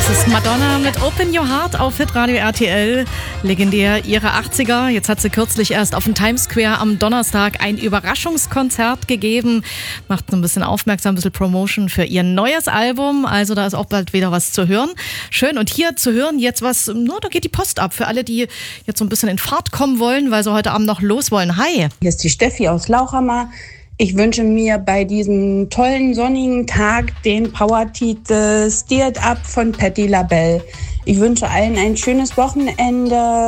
Das ist Madonna mit Open Your Heart auf Hitradio RTL. Legendär ihre 80er. Jetzt hat sie kürzlich erst auf dem Times Square am Donnerstag ein Überraschungskonzert gegeben. Macht so ein bisschen aufmerksam, ein bisschen Promotion für ihr neues Album. Also da ist auch bald wieder was zu hören. Schön. Und hier zu hören jetzt was, da geht die Post ab. Für alle, die jetzt so ein bisschen in Fahrt kommen wollen, weil sie heute Abend noch los wollen. Hi. Hier ist die Steffi aus Lauchhammer. Ich wünsche mir bei diesem tollen sonnigen Tag den Power-Titel Steer It Up von Patti LaBelle. Ich wünsche allen ein schönes Wochenende.